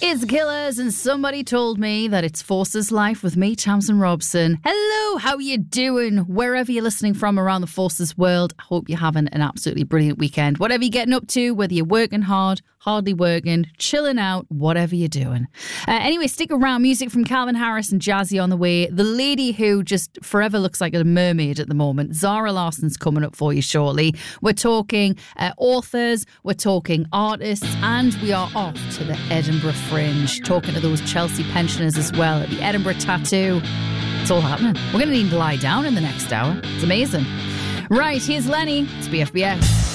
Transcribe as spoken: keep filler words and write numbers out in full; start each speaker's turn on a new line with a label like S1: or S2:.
S1: It's Killers, and somebody told me that it's Forces Life with me, Tamsin Robson. Hello, how are you doing? Wherever you're listening from around the Forces world, I hope you're having an absolutely brilliant weekend. Whatever you're getting up to, whether you're working hard, hardly working, chilling out, whatever you're doing. Uh, anyway, stick around. Music from Calvin Harris and Jazzy on the way. The lady who just forever looks like a mermaid at the moment, Zara Larsson's coming up for you shortly. We're talking uh, authors, we're talking artists, and we are off to the Edinburgh Fringe, talking to those Chelsea pensioners as well at the Edinburgh Tattoo. It's all happening. We're going to need to lie down in the next hour. It's amazing. Right, here's Lenny. It's B F B S.